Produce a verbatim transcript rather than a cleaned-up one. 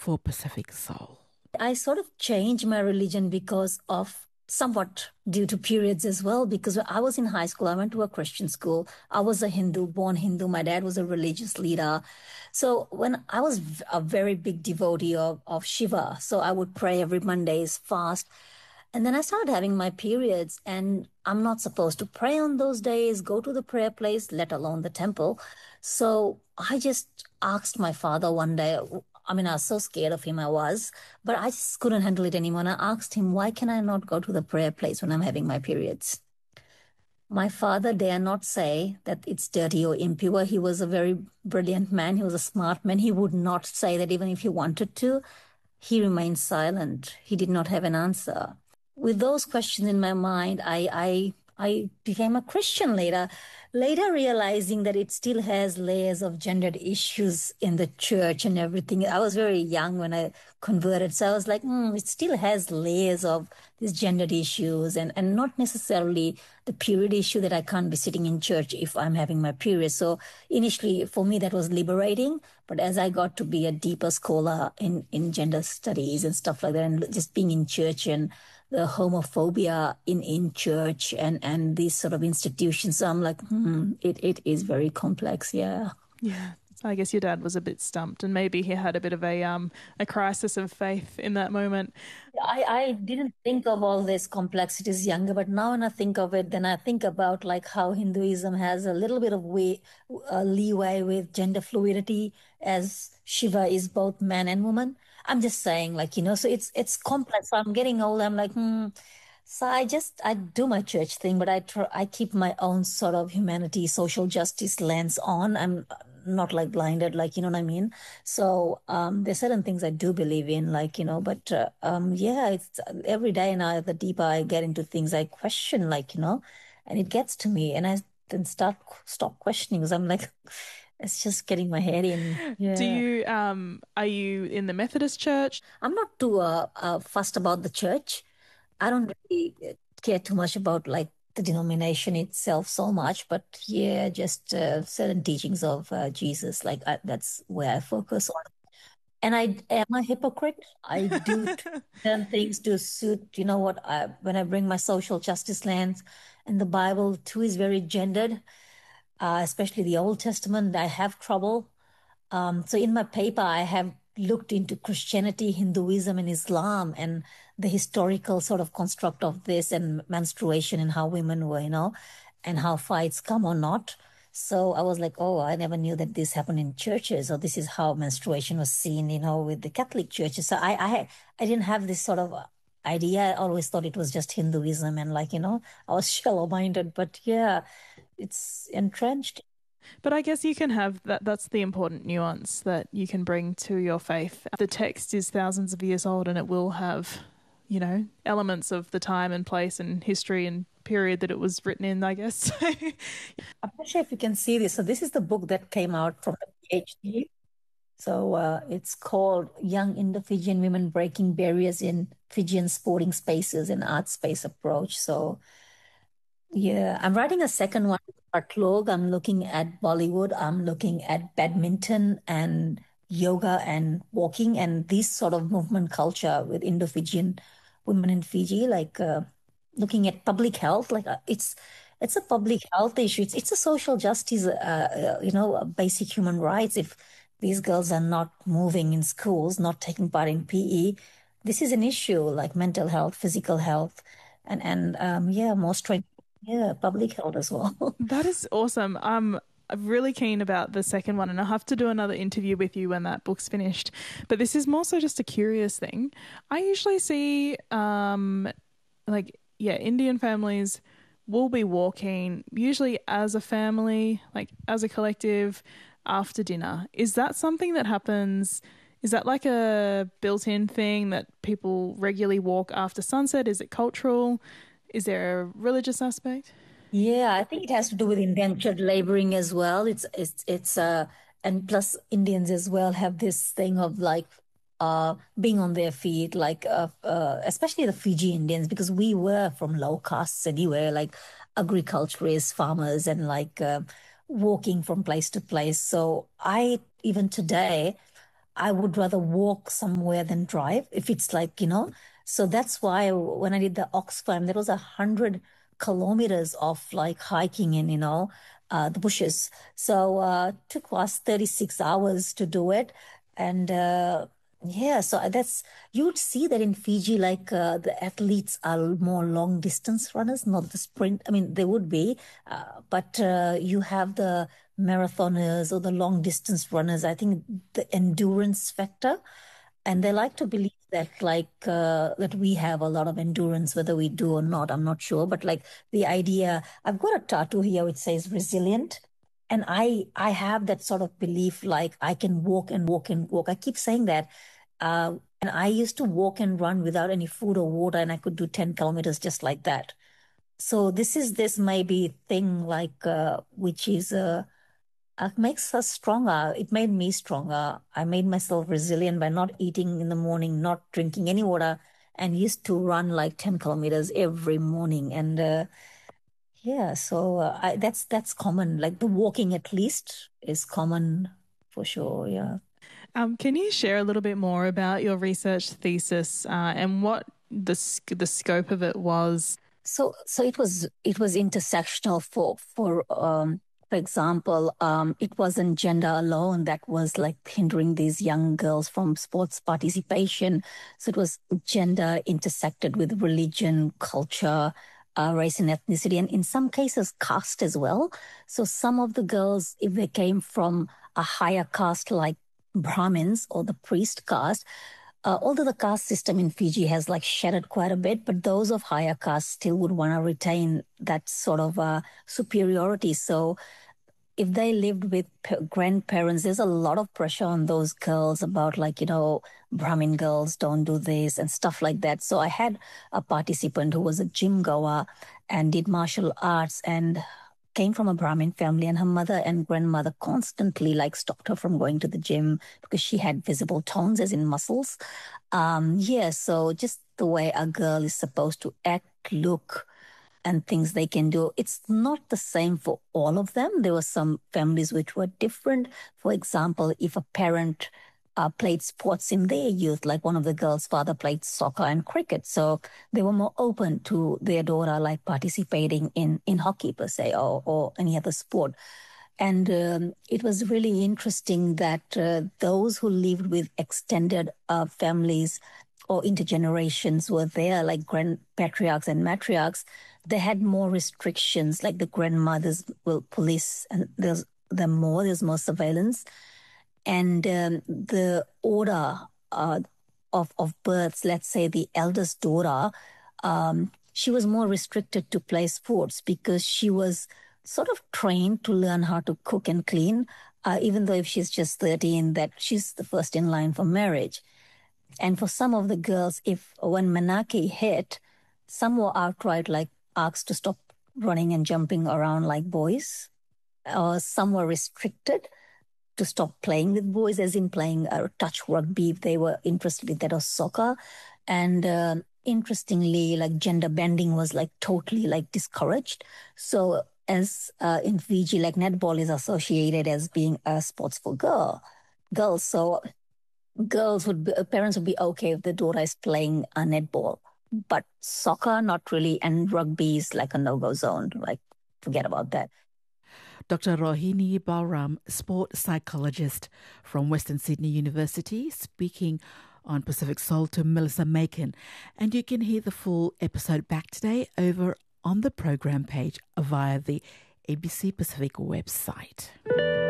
for Pacific Soul? I sort of changed my religion because of somewhat due to periods as well, because when I was in high school, I went to a Christian school. I was a Hindu, born Hindu. My dad was a religious leader. So when I was a very big devotee of, of Shiva, so I would pray every Monday's fast. And then I started having my periods, and I'm not supposed to pray on those days, go to the prayer place, let alone the temple. So I just asked my father one day, I mean, I was so scared of him, I was, but I just couldn't handle it anymore. And I asked him, why can I not go to the prayer place when I'm having my periods? My father dare not say that it's dirty or impure. He was a very brilliant man. He was a smart man. He would not say that even if he wanted to. He remained silent. He did not have an answer. With those questions in my mind, I, I, I became a Christian later, later realizing that it still has layers of gendered issues in the church and everything. I was very young when I converted, so I was like, mm, it still has layers of these gendered issues, and, and not necessarily the period issue that I can't be sitting in church if I'm having my period. So initially, for me, that was liberating. But as I got to be a deeper scholar in, in gender studies and stuff like that, and just being in church and the homophobia in, in church and, and these sort of institutions, so I'm like, hmm, it, it is very complex, yeah. Yeah. So I guess your dad was a bit stumped, and maybe he had a bit of a um a crisis of faith in that moment. I, I didn't think of all these complexities younger, but now when I think of it, then I think about like how Hinduism has a little bit of way, uh, leeway with gender fluidity, as Shiva is both man and woman. I'm just saying, like, you know, so it's it's complex. So I'm getting older. I'm like, hmm. So I just I do my church thing, but I try, I keep my own sort of humanity, social justice lens on. I'm not like blinded, like, you know what I mean? So um, there's certain things I do believe in, like, you know, but uh, um, yeah, it's every day now, the deeper I get into things, I question, like, you know, and it gets to me, and I then start stop questioning because I'm like, it's just getting my head in. Yeah. Do you um are you in the Methodist church? I'm not too uh, uh, fussed about the church. I don't really care too much about like the denomination itself so much, but yeah, just uh, certain teachings of uh, Jesus, like I, that's where I focus on. And I am a hypocrite. I do certain things to suit, you know what, I, when I bring my social justice lens, and the Bible too is very gendered, uh, especially the Old Testament, I have trouble. Um, so in my paper, I have looked into Christianity, Hinduism, and Islam, and the historical sort of construct of this, and menstruation, and how women were, you know, and how fights come or not. So I was like, oh, I never knew that this happened in churches, or this is how menstruation was seen, you know, with the Catholic churches. So I, I, I didn't have this sort of idea. I always thought it was just Hinduism, and like, you know, I was shallow-minded. But yeah, it's entrenched. But I guess you can have that. That's the important nuance that you can bring to your faith. The text is thousands of years old, and it will have, you know, elements of the time and place and history and period that it was written in, I guess. I'm not sure if you can see this. So this is the book that came out from the PhD. So uh, it's called Young Indo-Fijian Women Breaking Barriers in Fijian Sporting Spaces and Art Space Approach. So yeah, I'm writing a second one, Artlog. I'm looking at Bollywood. I'm looking at badminton and yoga and walking and this sort of movement culture with Indo-Fijian women in Fiji, like uh, looking at public health. Like uh, it's it's a public health issue. It's it's a social justice, uh, uh, you know, uh, basic human rights. If these girls are not moving in schools, not taking part in P E, this is an issue like mental health, physical health, and and um, yeah, more strength. Yeah, public health as well. That is awesome. Um, I'm really keen about the second one, and I'll have to do another interview with you when that book's finished. But this is more so just a curious thing. I usually see, um, like, yeah, Indian families will be walking, usually as a family, like as a collective, after dinner. Is that something that happens? Is that like a built-in thing that people regularly walk after sunset? Is it cultural? Is there a religious aspect? Yeah, I think it has to do with indentured laboring as well. It's it's it's uh and plus Indians as well have this thing of like uh being on their feet, like uh, uh especially the Fiji Indians, because we were from low castes anyway, like agriculturists, farmers, and like uh, walking from place to place. So I even today I would rather walk somewhere than drive if it's like, you know. So that's why when I did the Oxfam, there was a hundred kilometers of like hiking in, you know, uh, the bushes. So uh, it took us thirty-six hours to do it. And uh, yeah, so that's, you would see that in Fiji, like uh, the athletes are more long distance runners, not the sprint. I mean, they would be, uh, but uh, you have the marathoners or the long distance runners. I think the endurance factor, and they like to believe that like uh, that we have a lot of endurance, whether we do or not. I'm not sure, but like the idea, I've got a tattoo here which says resilient. And I I have that sort of belief, like I can walk and walk and walk. I keep saying that. Uh, and I used to walk and run without any food or water, and I could do ten kilometers just like that. So this is this maybe thing like uh, which is uh, uh, makes us stronger. It made me stronger. I made myself resilient by not eating in the morning, not drinking any water, and used to run like ten kilometers every morning. And uh, yeah, so uh, I, that's that's common. Like the walking at least is common for sure. Yeah. Um, can you share a little bit more about your research thesis uh, and what the sc- the scope of it was? So so it was it was intersectional for for um for example, um, it wasn't gender alone that was like hindering these young girls from sports participation. So it was gender intersected with religion, culture, uh, race and ethnicity, and in some cases, caste as well. So some of the girls, if they came from a higher caste like Brahmins or the priest caste, uh, although the caste system in Fiji has like shattered quite a bit, but those of higher caste still would want to retain that sort of uh, superiority. So if they lived with p- grandparents, there's a lot of pressure on those girls about like, you know, Brahmin girls don't do this and stuff like that. So I had a participant who was a gym goer and did martial arts and came from a Brahmin family, and her mother and grandmother constantly like stopped her from going to the gym because she had visible tones as in muscles. Um, yeah, so just the way a girl is supposed to act, look, and things they can do. It's not the same for all of them. There were some families which were different. For example, if a parent uh, played sports in their youth, like one of the girls' father played soccer and cricket, so they were more open to their daughter like participating in in hockey per se or or any other sport. And um, it was really interesting that uh, those who lived with extended uh, families or intergenerations were there, like grand patriarchs and matriarchs, they had more restrictions, like the grandmothers will police, and there's them more, there's more surveillance. And um, the order uh, of, of births, let's say the eldest daughter, um, she was more restricted to play sports because she was sort of trained to learn how to cook and clean, uh, even though if she's just thirteen, that she's the first in line for marriage. And for some of the girls, if when Manaki hit, some were outright like asked to stop running and jumping around like boys, or some were restricted to stop playing with boys, as in playing uh, touch rugby if they were interested in that, or soccer. And uh, interestingly, like gender bending was like totally like discouraged. So as uh, in Fiji, like netball is associated as being a sports for girl girls. So girls would be, parents would be okay if the daughter is playing a netball, but soccer not really, and rugby is like a no-go zone. Like forget about that. Doctor Rohini Balram, sport psychologist from Western Sydney University, speaking on Pacific Soul to Melissa Macon. And you can hear the full episode back today over on the program page via the A B C Pacific website.